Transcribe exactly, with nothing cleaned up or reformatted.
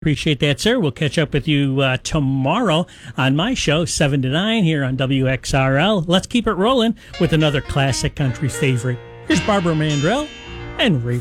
Appreciate that, sir. We'll catch up with you uh, tomorrow on my show, seven to nine, here on W X R L. Let's keep it rolling with another classic country favorite. Here's Barbara Mandrell and Ray